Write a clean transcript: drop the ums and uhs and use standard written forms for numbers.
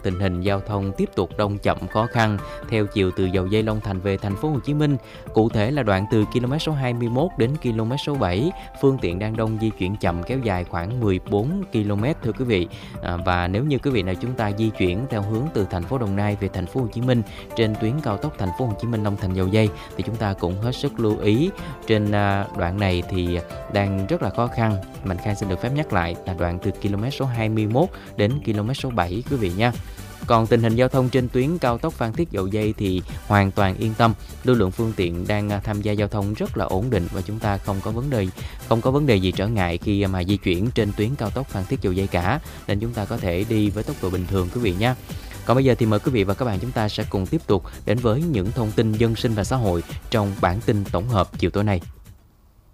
tình hình giao thông tiếp tục đông chậm khó khăn theo chiều từ Dầu Giây Long Thành về thành phố Hồ Chí Minh. Cụ thể là đoạn từ km số 21 đến km số 7, phương tiện đang đông di chuyển chậm kéo dài khoảng 14 km thưa quý vị. Và nếu như quý vị nào chúng ta di chuyển theo hướng từ thành phố Đồng Nai về thành phố Hồ Chí Minh trên tuyến cao tốc thành phố Hồ Chí Minh Long Thành Dầu Giây thì chúng ta cũng hết sức lưu ý. Trên đoạn này thì đang rất là khó khăn. Mạnh Khang xin được phép nhắc lại là đoạn từ km số 21 đến km số 7 quý vị nha. Còn tình hình giao thông trên tuyến cao tốc Phan Thiết Dầu Giây thì hoàn toàn yên tâm, lưu lượng phương tiện đang tham gia giao thông rất là ổn định và chúng ta không có vấn đề gì trở ngại khi mà di chuyển trên tuyến cao tốc Phan Thiết Dầu Giây cả, nên chúng ta có thể đi với tốc độ bình thường quý vị nhé. Còn bây giờ thì mời quý vị và các bạn chúng ta sẽ cùng tiếp tục đến với những thông tin dân sinh và xã hội trong bản tin tổng hợp chiều tối nay.